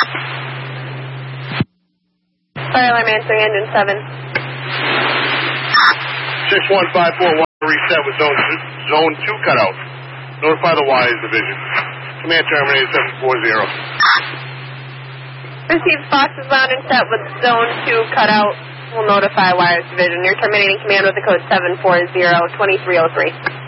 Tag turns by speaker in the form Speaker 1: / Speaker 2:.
Speaker 1: Fire alarm answering, engine 7.
Speaker 2: 6154, reset with zone 2 cutout. Notify the Wise Division. Command terminated 740.
Speaker 1: Received Fox is bound and set with zone 2 cutout. We'll notify Wires Division. You're terminating command with the code 740-2303.